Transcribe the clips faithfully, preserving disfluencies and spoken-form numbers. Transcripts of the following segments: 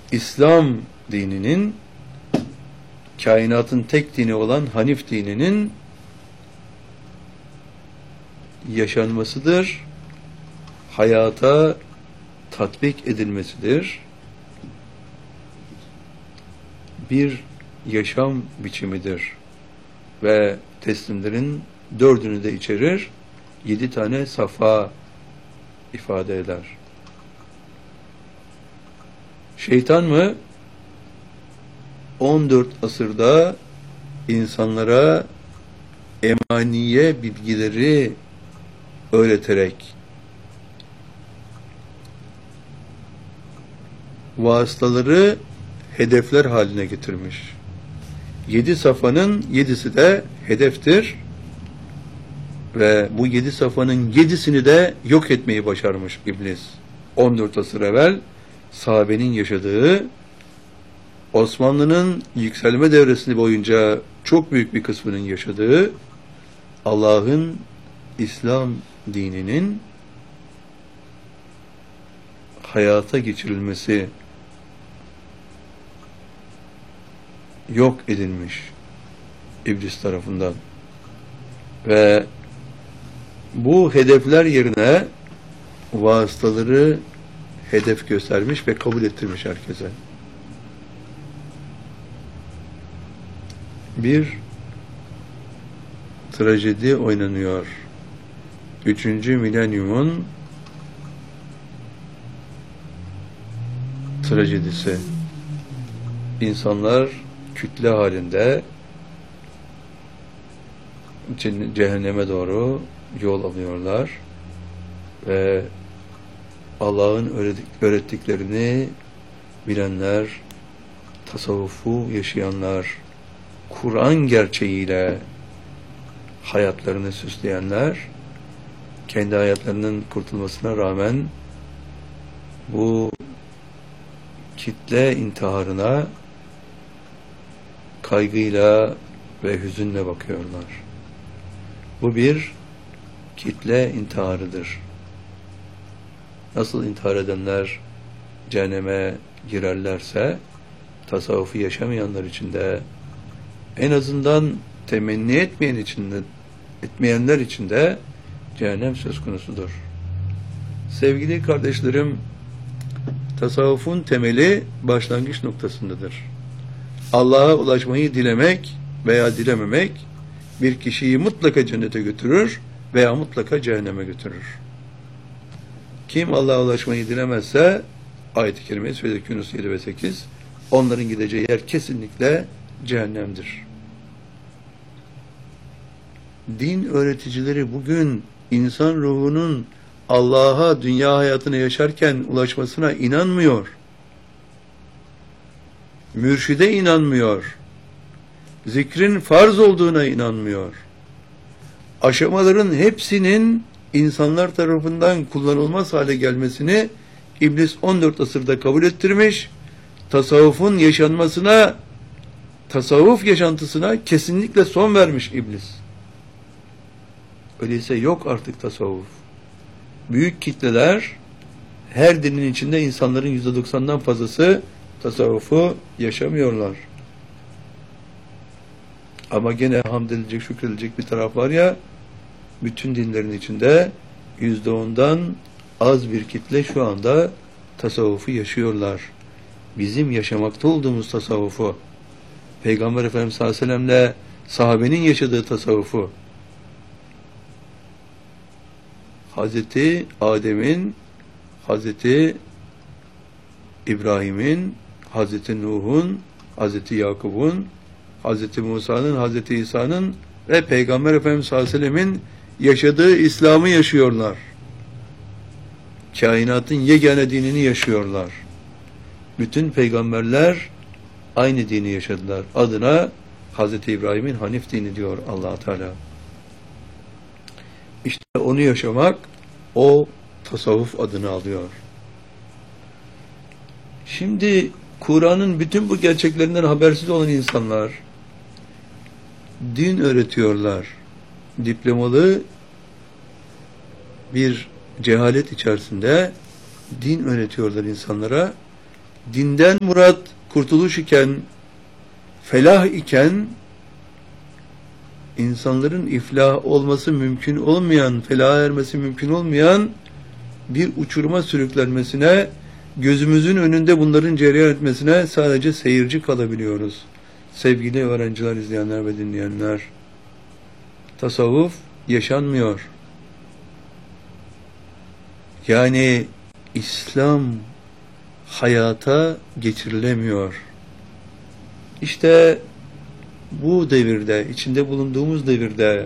İslam dininin, kainatın tek dini olan Hanif dininin yaşanmasıdır, hayata tatbik edilmesidir. Bir yaşam biçimidir ve teslimlerin dördünü de içerir, yedi tane safa ifade eder. Şeytan mı? on dört asırda insanlara emaniye bilgileri öğreterek vasıtaları hedefler haline getirmiş. Yedi safanın yedisi de hedeftir ve bu yedi safanın yedisini de yok etmeyi başarmış iblis. on dört asır evvel sahabenin yaşadığı, Osmanlı'nın yükselme devresini boyunca çok büyük bir kısmının yaşadığı Allah'ın İslam dininin hayata geçirilmesi yok edilmiş iblis tarafından ve bu hedefler yerine vasıtaları hedef göstermiş ve kabul ettirmiş herkese. Bir trajedi oynanıyor. Üçüncü milenyumun trajedisi. İnsanlar kütle halinde cehenneme doğru yol alıyorlar ve Allah'ın öğrettiklerini bilenler, tasavvufu yaşayanlar, Kur'an gerçeğiyle hayatlarını süsleyenler, kendi hayatlarının kurtulmasına rağmen bu kitle intiharına kaygıyla ve hüzünle bakıyorlar. Bu bir kitle intiharıdır. Nasıl intihar edenler cehenneme girerlerse, tasavvufu yaşamayanlar için de, en azından temenni etmeyen için de, etmeyenler için de cehennem söz konusudur. Sevgili kardeşlerim, tasavvufun temeli başlangıç noktasındadır. Allah'a ulaşmayı dilemek veya dilememek bir kişiyi mutlaka cennete götürür veya mutlaka cehenneme götürür. Kim Allah'a ulaşmayı dilemezse, ayet-i kerimeyi söyledik Yunus yedi ve sekiz, onların gideceği yer kesinlikle cehennemdir. Din öğreticileri bugün insan ruhunun Allah'a, dünya hayatını yaşarken ulaşmasına inanmıyor. Mürşide inanmıyor. Zikrin farz olduğuna inanmıyor. Aşamaların hepsinin insanlar tarafından kullanılmaz hale gelmesini iblis on dört asırda kabul ettirmiş, tasavvufun yaşanmasına, tasavvuf yaşantısına kesinlikle son vermiş iblis. Öyleyse yok artık tasavvuf. Büyük kitleler, her dinin içinde insanların yüzde doksandan fazlası tasavvufu yaşamıyorlar. Ama gene hamd edilecek, şükredilecek bir taraf var ya, bütün dinlerin içinde yüzde ondan az bir kitle şu anda tasavvufu yaşıyorlar. Bizim yaşamakta olduğumuz tasavvufu, Peygamber Efendimiz sallallahu aleyhi ve sellem'le sahabenin yaşadığı tasavvufu, Hazreti Adem'in, Hazreti İbrahim'in, Hazreti Nuh'un, Hazreti Yakub'un, Hazreti Musa'nın, Hazreti İsa'nın ve Peygamber Efendimiz sallallahu aleyhi ve sellem'in yaşadığı İslam'ı yaşıyorlar. Kainatın yegane dinini yaşıyorlar. Bütün peygamberler aynı dini yaşadılar. Adına Hazreti İbrahim'in Hanif dini diyor Allah Teala. İşte onu yaşamak, o tasavvuf adını alıyor. Şimdi Kur'an'ın bütün bu gerçeklerinden habersiz olan insanlar din öğretiyorlar. Diplomalı bir cehalet içerisinde din öğretiyorlar insanlara. dinden murat kurtuluş iken, felah iken, insanların iflah olması mümkün olmayan, felaha ermesi mümkün olmayan bir uçuruma sürüklenmesine, gözümüzün önünde bunların cereyan etmesine sadece seyirci kalabiliyoruz. Sevgili öğrenciler, izleyenler ve dinleyenler, tasavvuf yaşanmıyor. Yani İslam hayata geçirilemiyor. İşte bu devirde, içinde bulunduğumuz devirde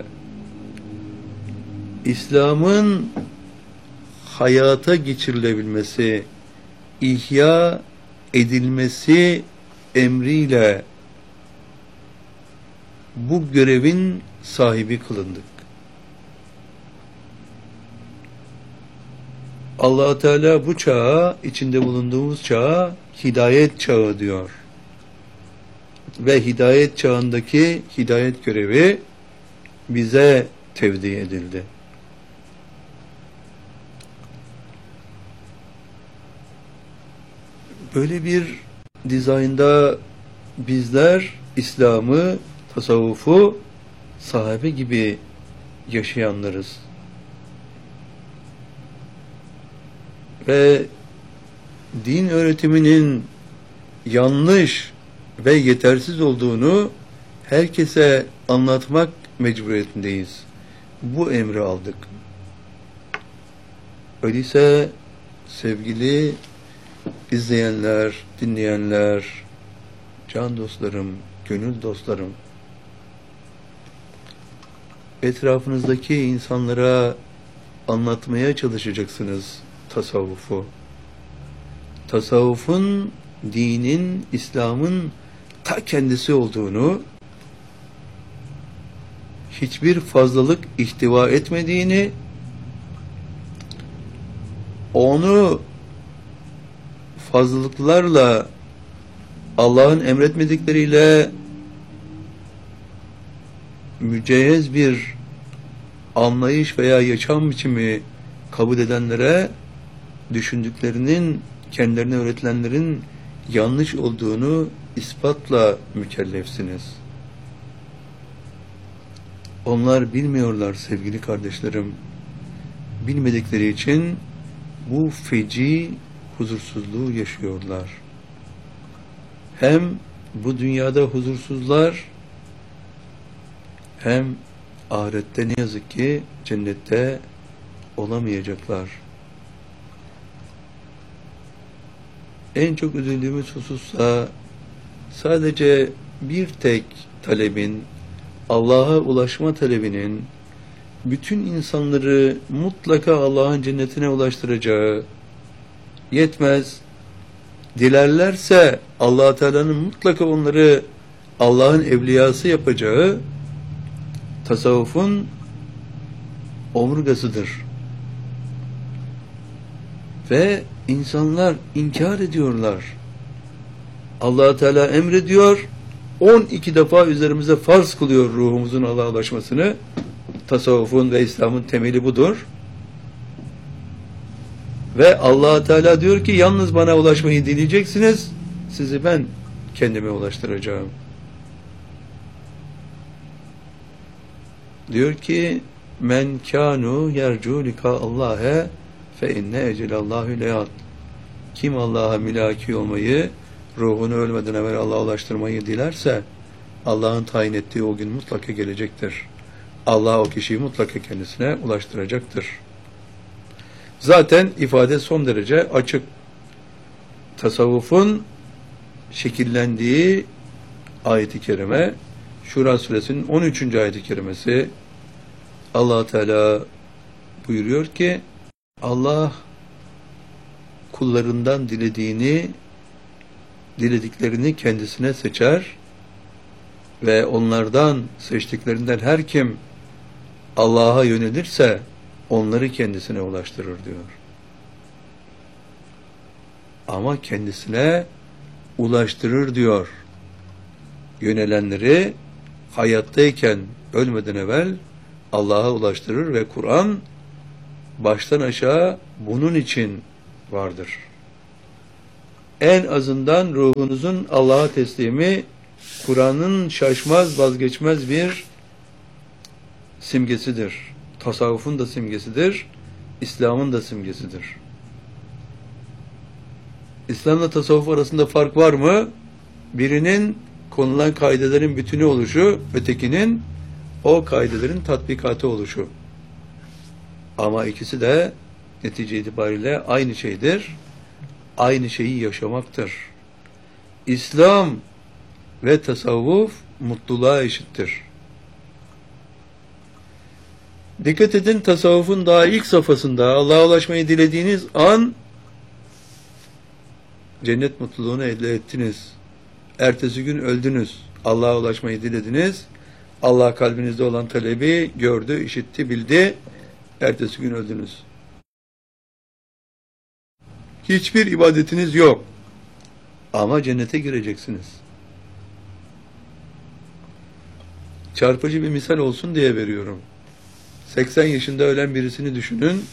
İslam'ın hayata geçirilebilmesi, ihya edilmesi emriyle bu görevin sahibi kılındık. Allah Teala bu çağa, içinde bulunduğumuz çağa hidayet çağı diyor. Ve hidayet çağındaki hidayet görevi bize tevdi edildi. Böyle bir dizaynda bizler İslam'ı, tasavvufu sahabe gibi yaşayanlarız. Ve din öğretiminin yanlış ve yetersiz olduğunu herkese anlatmak mecburiyetindeyiz. Bu emri aldık. Öyleyse sevgili izleyenler, dinleyenler, can dostlarım, gönül dostlarım, etrafınızdaki insanlara anlatmaya çalışacaksınız tasavvufu. Tasavvufun, dinin, İslam'ın ta kendisi olduğunu, hiçbir fazlalık ihtiva etmediğini, onu fazlalıklarla, Allah'ın emretmedikleriyle mücehhez bir anlayış veya yaşam biçimi kabul edenlere düşündüklerinin, kendilerine öğretilenlerin yanlış olduğunu ispatla mükellefsiniz. Onlar bilmiyorlar sevgili kardeşlerim. Bilmedikleri için bu feci huzursuzluğu yaşıyorlar. Hem bu dünyada huzursuzlar, hem ahirette ne yazık ki cennette olamayacaklar. En çok üzüldüğümüz husussa sadece bir tek talebin, Allah'a ulaşma talebinin bütün insanları mutlaka Allah'ın cennetine ulaştıracağı, yetmez, dilerlerse Allah Teala'nın mutlaka onları Allah'ın evliyası yapacağı tasavvufun omurgasıdır. Ve insanlar inkar ediyorlar. Allah Teala emrediyor, on iki defa üzerimize farz kılıyor ruhumuzun Allah'a ulaşmasını. Tasavvufun ve İslam'ın temeli budur. Ve Allah Teala diyor ki yalnız bana ulaşmayı dileyeceksiniz, sizi ben kendime ulaştıracağım. Diyor ki men kanu yercu lika Allah'e fe inne ecelallahu leyat. Kim Allah'a mülaki olmayı, ruhunu ölmeden evvel Allah'a ulaştırmayı dilerse Allah'ın tayin ettiği o gün mutlaka gelecektir. Allah o kişiyi mutlaka kendisine ulaştıracaktır. Zaten ifade son derece açık. Tasavvufun şekillendiği ayet-i kerime, Şura suresinin on üçüncü ayet-i kerimesi, Allah Teala buyuruyor ki Allah kullarından dilediğini, dilediklerini kendisine seçer ve onlardan seçtiklerinden her kim Allah'a yönelirse onları kendisine ulaştırır diyor. Ama kendisine ulaştırır diyor. Yönelenleri hayattayken ölmeden evvel Allah'a ulaştırır ve Kur'an baştan aşağı bunun için vardır. en azından ruhunuzun Allah'a teslimi, Kur'an'ın şaşmaz vazgeçmez bir simgesidir. Tasavvufun da simgesidir, İslam'ın da simgesidir. İslam'la tasavvuf arasında fark var mı? Birinin konulan kaidelerin bütünü oluşu, ötekinin o kaidelerin tatbikatı oluşu. Ama ikisi de netice itibariyle aynı şeydir. Aynı şeyi yaşamaktır. İslam ve tasavvuf mutluluğa eşittir. Dikkat edin, tasavvufun daha ilk safhasında Allah'a ulaşmayı dilediğiniz an cennet mutluluğunu elde ettiniz. Ertesi gün öldünüz. Allah'a ulaşmayı dilediniz. Allah kalbinizde olan talebi gördü, işitti, bildi. Ertesi gün öldünüz. Hiçbir ibadetiniz yok. Ama cennete gireceksiniz. Çarpıcı bir misal olsun diye veriyorum. seksen yaşında ölen birisini düşünün.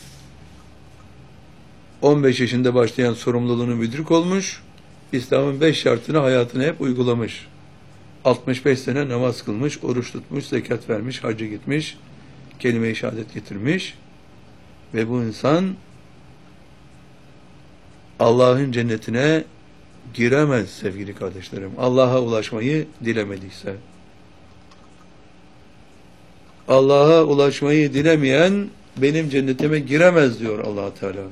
on beş yaşında başlayan sorumluluğunu müdrik olmuş. İslam'ın beş şartını hayatına hep uygulamış. altmış beş sene namaz kılmış, oruç tutmuş, zekat vermiş, hacca gitmiş, kelime-i şehadet getirmiş. Ve bu insan Allah'ın cennetine giremez sevgili kardeşlerim. Allah'a ulaşmayı dilemediyse. Allah'a ulaşmayı dilemeyen benim cennetime giremez diyor Allah Teala.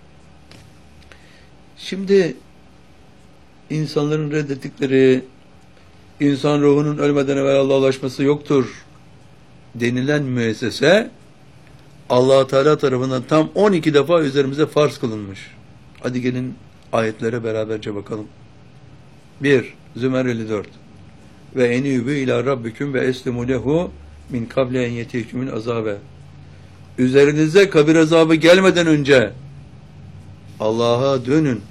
Şimdi insanların reddettikleri, insan ruhunun ölmeden evvel Allah'a ulaşması yoktur denilen müessese Allah Teala tarafından tam on iki defa üzerimize farz kılınmış. Hadi gelin ayetlere beraberce bakalım. bir. Zümer elli dört. Ve enîbû ilâ rabbiküm ve eslimû lehu min kable en yetîkümül azabe. Üzerinize kabir azabı gelmeden önce Allah'a dönün.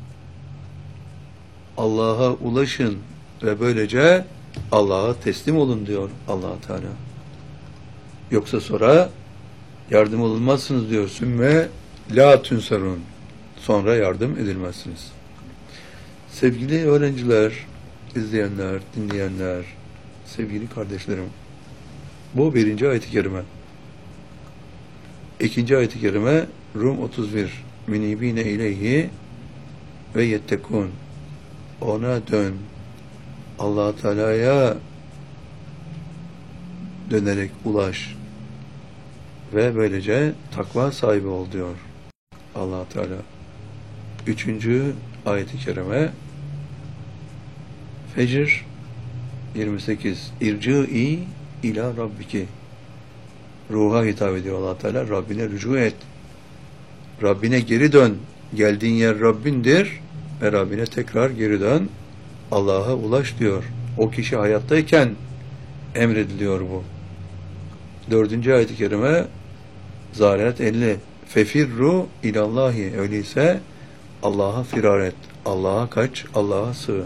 Allah'a ulaşın ve böylece Allah'a teslim olun diyor Allah Teala. Yoksa sonra yardım olunmazsınız diyor. Sümme la tünsarun. Sonra yardım edilmezsiniz. Sevgili öğrenciler, izleyenler, dinleyenler, sevgili kardeşlerim, bu birinci ayet-i kerime. İkinci ayet-i kerime Rum otuz bir. Minibine ileyhi ve yettekûn. Ona dön. Allah Teala'ya dönerek ulaş. Ve böylece takva sahibi ol diyor Allah Teala. Üçüncü ayet-i kerime Fecr yirmi sekiz. İrci'i ila rabbiki. Ruha hitap ediyor Allah Teala. Rabbine rücu et. Rabbine geri dön. Geldiğin yer Rabbindir ve Rabbine tekrar geri dön. Allah'a ulaş diyor. O kişi hayattayken emrediliyor bu. Dördüncü ayet-i kerime Zariyat elli. Fefirru ilallahi. Öyleyse Allah'a firar et. Allah'a kaç, Allah'a sığın.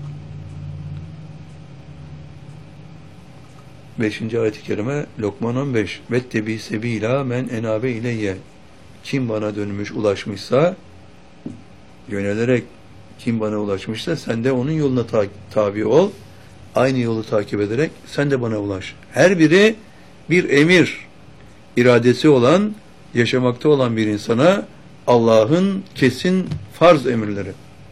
Beşinci ayet-i kerime Lokman on beş. Vettebi sebila men enabe ileyye. Kim bana dönmüş, ulaşmışsa, yönelerek kim bana ulaşmışsa sen de onun yoluna ta tabi ol. Aynı yolu takip ederek sen de bana ulaş. Her biri bir emir, iradesi olan, yaşamakta olan bir insana Allah'ın kesin farz emirleri.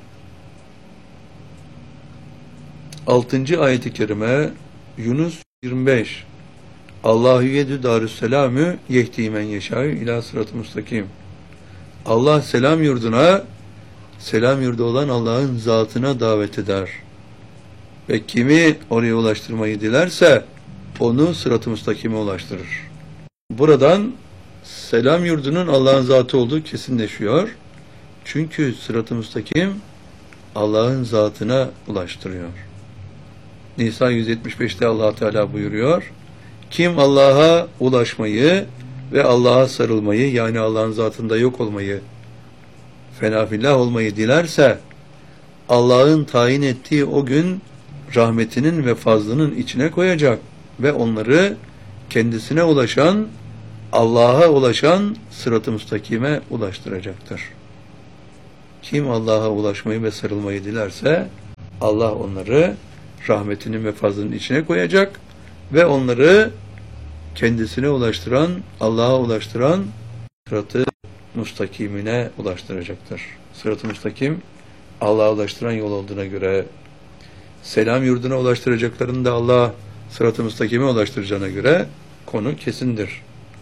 Altıncı ayet-i kerime Yunus yirmi beş. Allahu yedü darüsselamü yehdi men yeşâ'ü ilâ sırat-ı mustakim. Allah selam yurduna, selam yurdu olan Allah'ın zatına davet eder. Ve kimi oraya ulaştırmayı dilerse onu sırat-ı mustakime ulaştırır. Buradan selam yurdunun Allah'ın zatı olduğu kesinleşiyor. Çünkü sırat-ı mustakim Allah'ın zatına ulaştırıyor. Nisa yüz yetmiş beşte Allah Teala buyuruyor. Kim Allah'a ulaşmayı ve Allah'a sarılmayı, yani Allah'ın zatında yok olmayı, fenafillah olmayı dilerse Allah'ın tayin ettiği o gün rahmetinin ve fazlının içine koyacak ve onları kendisine ulaşan, Allah'a ulaşan sırat-ı müstakime ulaştıracaktır. Kim Allah'a ulaşmayı ve sarılmayı dilerse Allah onları rahmetinin ve fazlının içine koyacak ve onları kendisine ulaştıran, Allah'a ulaştıran sırat-ı müstakimine ulaştıracaktır. Sırat-ı müstakim Allah'a ulaştıran yol olduğuna göre, selam yurduna ulaştıracaklarını da Allah sırat-ı müstakime ulaştıracağına göre konu kesindir.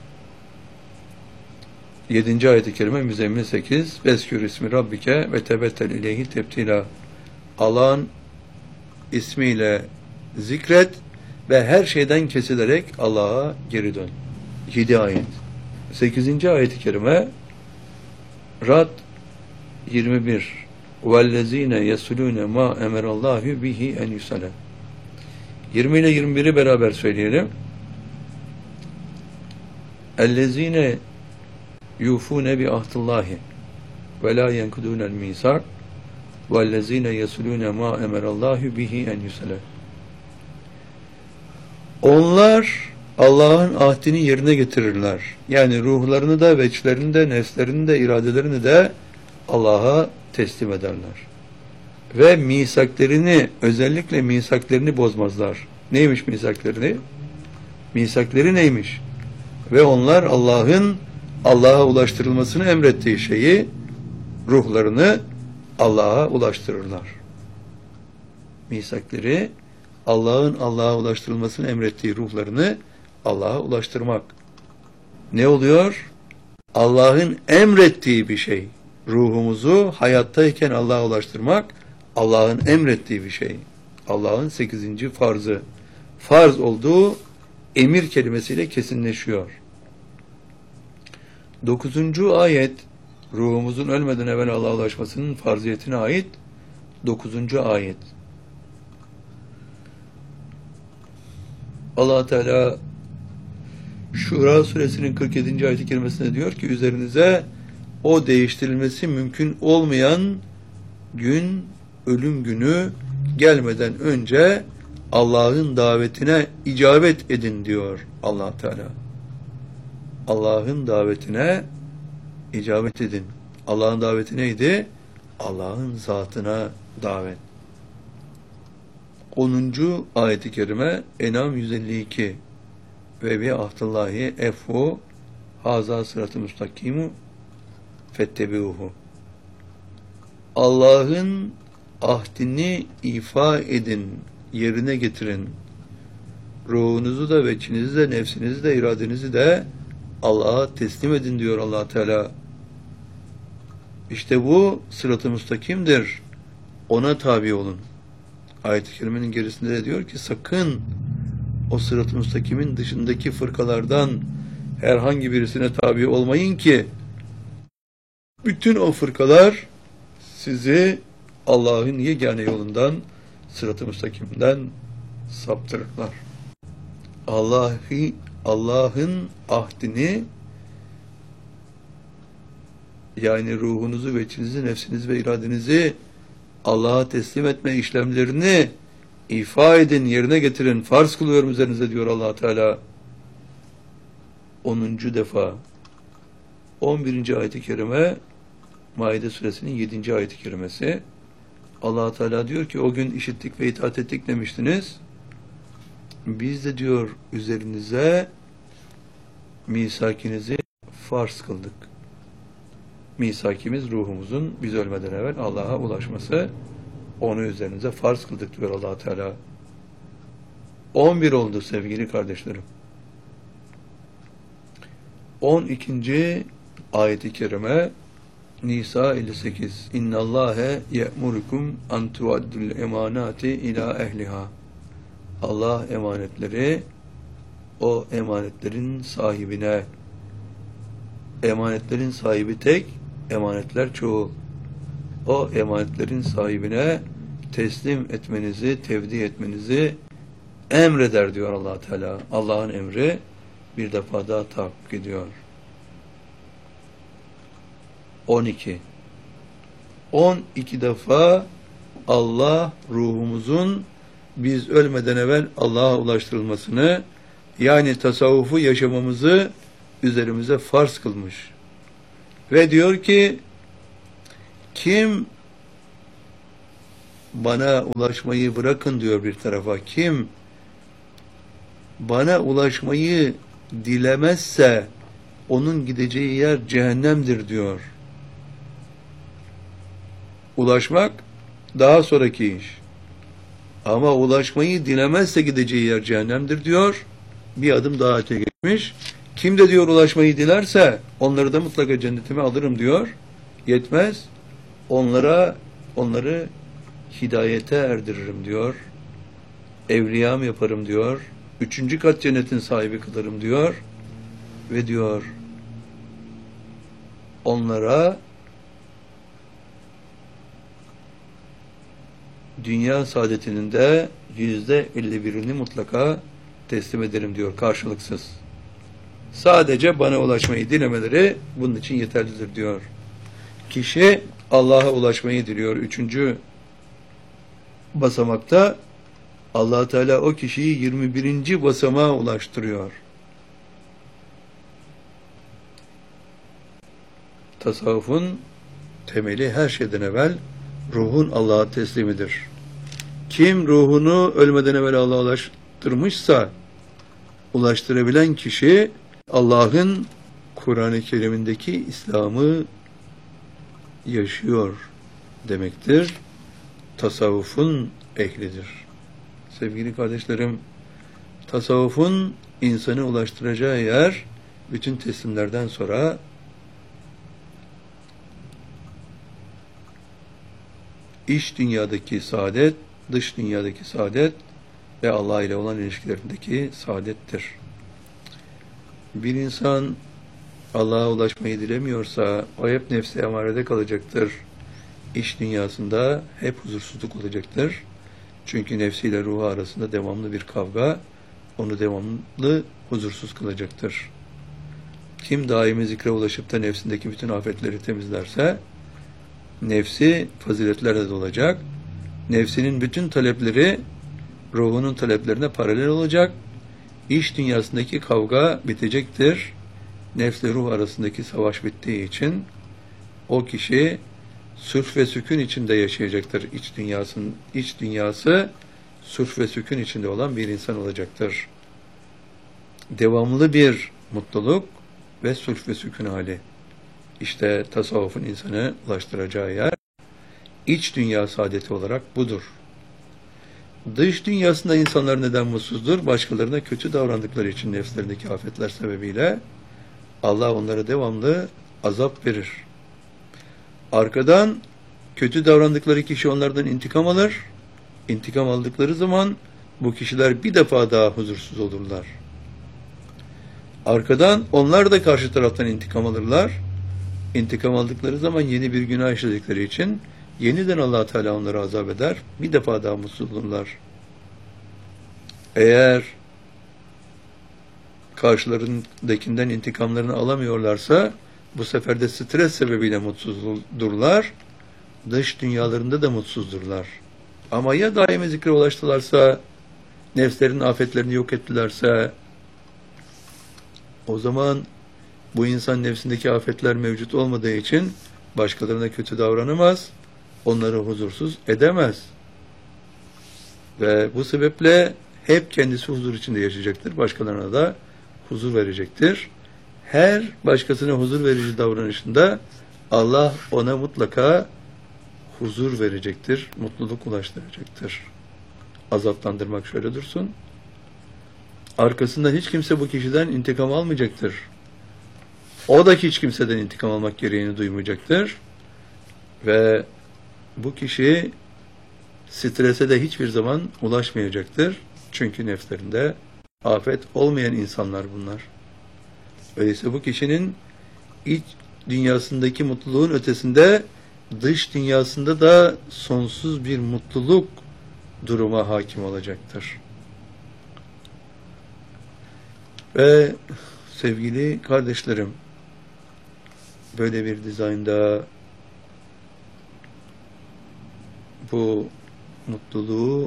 yedinci ayet-i kerime Müzzemmil sekiz Veskür ismi Rabbike ve tebettel ileyhi tebtila. Allah'ın ismiyle zikret ve her şeyden kesilerek Allah'a geri dön. yedi ayet. sekizinci ayet-i kerime Rad yirmi bir وَالَّذ۪ينَ يَسُلُونَ مَا اَمَرَ اللّٰهُ بِهِ اَنْ يُسَلَ. yirmi ile yirmi biri beraber söyleyelim. اَلَّذ۪ينَ يُوفُونَ بِعَهْدِ اللّٰهِ وَلَا يَنْكُدُونَ الْمِيثَاقَ وَالَّذ۪ينَ يَسُلُونَ مَا اَمَرَ اللّٰهُ بِهِ اَنْ يُسَلَ. Onlar Allah'ın ahdini yerine getirirler. Yani ruhlarını da, veçlerini de, nefslerini de, iradelerini de Allah'a teslim ederler. Ve misaklerini, özellikle misaklerini bozmazlar. Neymiş misaklerini? Misakleri neymiş? Ve onlar Allah'ın Allah'a ulaştırılmasını emrettiği şeyi, ruhlarını Allah'a ulaştırırlar. Misakleri, Allah'ın Allah'a ulaştırılmasını emrettiği ruhlarını Allah'a ulaştırmak. Ne oluyor? Allah'ın emrettiği bir şey. Ruhumuzu hayattayken Allah'a ulaştırmak, Allah'ın emrettiği bir şey. Allah'ın sekizinci farzı. Farz olduğu emir kelimesiyle kesinleşiyor. Dokuzuncu ayet, ruhumuzun ölmeden evvel Allah'a ulaşmasının farziyetine ait dokuzuncu ayet. Allah Teala Şura suresinin kırk yedinci ayet-i kerimesinde diyor ki üzerinize o değiştirilmesi mümkün olmayan gün, ölüm günü gelmeden önce Allah'ın davetine icabet edin diyor Allah Teala. Allah'ın davetine icabet edin. Allah'ın daveti neydi? Allah'ın zatına davet. onuncu ayet-i kerime En'am yüz elli iki ve bi ahdillahi efu haza sırat-ı müstakimu fettebiuhu. Allah'ın ahdini ifa edin, yerine getirin. Ruhunuzu da, veçinizi de, nefsinizi de, iradenizi de Allah'a teslim edin diyor Allah Teala. İşte bu sırat-ı müstakimdir. Ona tabi olun. Ayet-i kerimenin gerisinde de diyor ki sakın o sırat-ı müstakimin dışındaki fırkalardan herhangi birisine tabi olmayın ki bütün o fırkalar sizi Allah'ın yegane yolundan, sırat-ı müstakimden saptırırlar. Allah'ı, Allah'ın ahdini, yani ruhunuzu, veçinizi, nefsinizi ve iradenizi Allah'a teslim etme işlemlerini ifa edin, yerine getirin. Farz kılıyorum üzerinize diyor Allah Teala. onuncu defa. on birinci ayet-i kerime Maide suresinin yedinci ayet-i kerimesi. Allah Teala diyor ki o gün işittik ve itaat ettik demiştiniz. Biz de diyor üzerinize misakinizi farz kıldık. Misakimiz ruhumuzun biz ölmeden evvel Allah'a ulaşması, onu üzerinize farz kıldık diyor Allah Teala. on bir oldu sevgili kardeşlerim. on ikinci ayet-i kerime Nisa elli sekiz. İnnallâhe ye'murukum an tuaddul emanati ila ehliha. Allah emanetleri o emanetlerin sahibine, emanetlerin sahibi tek, emanetler çoğu. O emanetlerin sahibine teslim etmenizi, tevdi etmenizi emreder diyor Allah Teala. Allah'ın emri bir defa daha tahakkuk ediyor. on iki. on iki defa Allah ruhumuzun biz ölmeden evvel Allah'a ulaştırılmasını, yani tasavvufu yaşamamızı üzerimize farz kılmış. Ve diyor ki Kim bana ulaşmayı bırakın diyor bir tarafa. Kim bana ulaşmayı dilemezse onun gideceği yer cehennemdir diyor. Ulaşmak daha sonraki iş. Ama ulaşmayı dilemezse gideceği yer cehennemdir diyor. Bir adım daha öte geçmiş. Kim de diyor ulaşmayı dilerse onları da mutlaka cennetime alırım diyor. Yetmez. Onlara onları hidayete erdiririm diyor. Evliyam yaparım diyor. Üçüncü kat cennetin sahibi kılarım diyor. Ve diyor onlara dünya saadetinin de yüzde elli birini mutlaka teslim ederim diyor karşılıksız. Sadece bana ulaşmayı dilemeleri bunun için yeterlidir diyor. Kişi Allah'a ulaşmayı diliyor. Üçüncü basamakta Allah Teala o kişiyi yirmi birinci basamağa ulaştırıyor. Tasavvufun temeli her şeyden evvel ruhun Allah'a teslimidir. Kim ruhunu ölmeden evvel Allah'a ulaştırmışsa, ulaştırabilen kişi Allah'ın Kur'an-ı Kerim'indeki İslam'ı yaşıyor demektir. Tasavvufun ehlidir. Sevgili kardeşlerim, tasavvufun insanı ulaştıracağı yer bütün teslimlerden sonra iç dünyadaki saadet, dış dünyadaki saadet ve Allah ile olan ilişkilerindeki saadettir. Bir insan Allah'a ulaşmayı dilemiyorsa o hep nefse emarede kalacaktır. İç dünyasında hep huzursuzluk olacaktır. Çünkü nefsiyle ruhu arasında devamlı bir kavga onu devamlı huzursuz kılacaktır. Kim daimi zikre ulaşıp da nefsindeki bütün afetleri temizlerse nefsi faziletlerle dolacak. Nefsinin bütün talepleri ruhunun taleplerine paralel olacak. İç dünyasındaki kavga bitecektir. Nefsle ruh arasındaki savaş bittiği için o kişi sürf ve sükun içinde yaşayacaktır. İç dünyasının iç dünyası sürf ve sükun içinde olan bir insan olacaktır. Devamlı bir mutluluk ve sürf ve sükun hali. İşte tasavvufun insanı ulaştıracağı yer iç dünya saadeti olarak budur. Dış dünyasında insanlar neden mutsuzdur? Başkalarına kötü davrandıkları için nefslerindeki afetler sebebiyle Allah onlara devamlı azap verir. Arkadan kötü davrandıkları kişi onlardan intikam alır. İntikam aldıkları zaman bu kişiler bir defa daha huzursuz olurlar. Arkadan onlar da karşı taraftan intikam alırlar. İntikam aldıkları zaman yeni bir günah işledikleri için yeniden Allah Teala onları azap eder. Bir defa daha mutsuz olurlar. Eğer karşılarındakinden intikamlarını alamıyorlarsa bu sefer de stres sebebiyle mutsuzdurlar. Dış dünyalarında da mutsuzdurlar. Ama ya daimi zikre ulaştılarsa, nefslerinin afetlerini yok ettilerse, o zaman bu insan nefsindeki afetler mevcut olmadığı için başkalarına kötü davranamaz, onları huzursuz edemez. Ve bu sebeple hep kendisi huzur içinde yaşayacaktır. Başkalarına da huzur verecektir. Her başkasına huzur verici davranışında Allah ona mutlaka huzur verecektir, mutluluk ulaştıracaktır. Azaplandırmak şöyle dursun. Arkasında hiç kimse bu kişiden intikam almayacaktır. O da hiç kimseden intikam almak gereğini duymayacaktır. Ve bu kişi strese de hiçbir zaman ulaşmayacaktır. Çünkü nefslerinde afet olmayan insanlar bunlar. Öyleyse bu kişinin iç dünyasındaki mutluluğun ötesinde dış dünyasında da sonsuz bir mutluluk duruma hakim olacaktır. Ve sevgili kardeşlerim, böyle bir dizaynda bu mutluluğu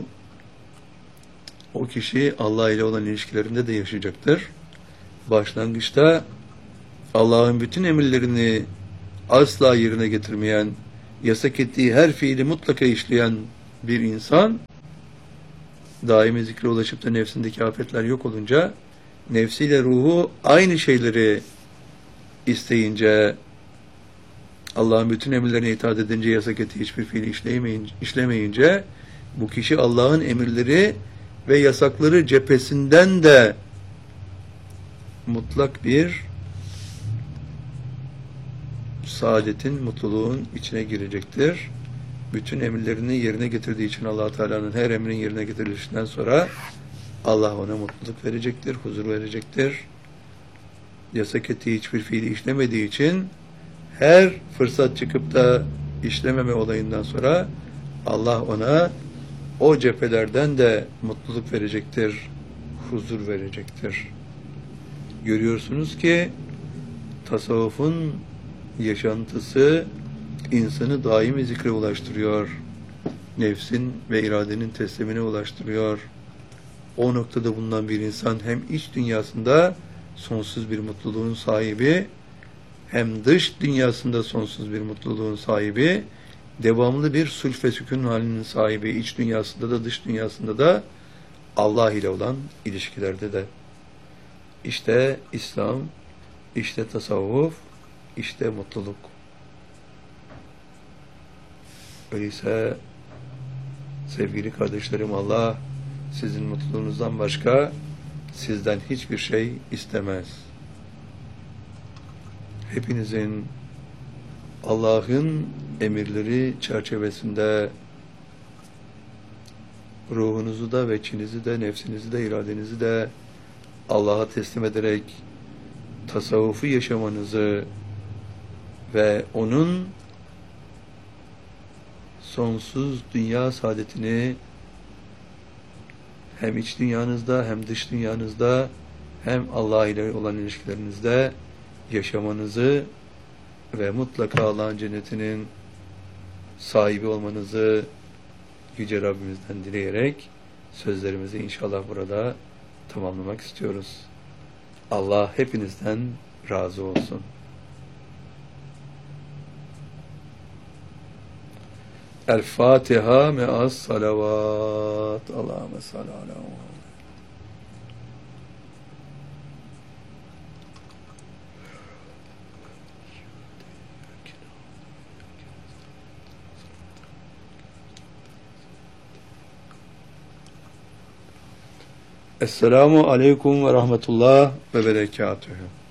o kişi Allah ile olan ilişkilerinde de yaşayacaktır. Başlangıçta Allah'ın bütün emirlerini asla yerine getirmeyen, yasak ettiği her fiili mutlaka işleyen bir insan, daimi zikre ulaşıp da nefsindeki afetler yok olunca, nefsiyle ruhu aynı şeyleri isteyince, Allah'ın bütün emirlerine itaat edince, yasak ettiği hiçbir fiili işlemeyince, işlemeyince, bu kişi Allah'ın emirleri ve yasakları cephesinden de mutlak bir saadetin, mutluluğun içine girecektir. Bütün emirlerini yerine getirdiği için Allah Teala'nın her emrin yerine getirilişinden sonra Allah ona mutluluk verecektir, huzur verecektir. Yasak ettiği hiçbir fiili işlemediği için her fırsat çıkıp da işlememe olayından sonra Allah ona o cephelerden de mutluluk verecektir, huzur verecektir. Görüyorsunuz ki tasavvufun yaşantısı insanı daimi zikre ulaştırıyor. Nefsin ve iradenin teslimine ulaştırıyor. O noktada bulunan bir insan hem iç dünyasında sonsuz bir mutluluğun sahibi, hem dış dünyasında sonsuz bir mutluluğun sahibi, devamlı bir sulh ve sükun halinin sahibi, iç dünyasında da dış dünyasında da Allah ile olan ilişkilerde de. İşte İslam, işte tasavvuf, işte mutluluk. Öyleyse sevgili kardeşlerim, Allah sizin mutluluğunuzdan başka sizden hiçbir şey istemez. Hepinizin Allah'ın emirleri çerçevesinde ruhunuzu da, veçinizi de, nefsinizi de, iradenizi de Allah'a teslim ederek tasavvufu yaşamanızı ve onun sonsuz dünya saadetini hem iç dünyanızda hem dış dünyanızda hem Allah ile olan ilişkilerinizde yaşamanızı ve mutlaka Allah'ın cennetinin sahibi olmanızı Yüce Rabbimizden dileyerek sözlerimizi inşallah burada tamamlamak istiyoruz. Allah hepinizden razı olsun. El Fatiha me'as salavat. Allahümme salli ala Muhammed. Esselamu aleyküm ve rahmetullah ve berekatühü.